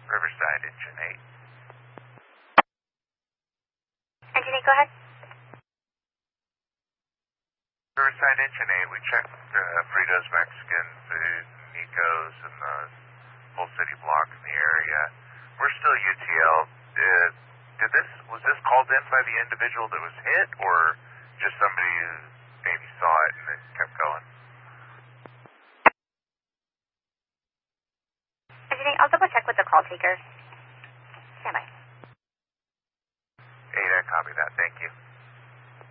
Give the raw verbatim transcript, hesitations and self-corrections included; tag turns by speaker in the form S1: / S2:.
S1: Riverside, engine eight.
S2: Engine eight, go ahead.
S1: Riverside, engine eight. We checked uh, Fritos Mexican Food, Nico's, and the whole city block in the area. We're still U T L. Did, did this, was this called in by the individual that was hit, or just somebody who maybe saw it and then kept going?
S2: Engine eight, I'll double check with the call taker. Stand by.
S1: eight, I copy that. Thank you.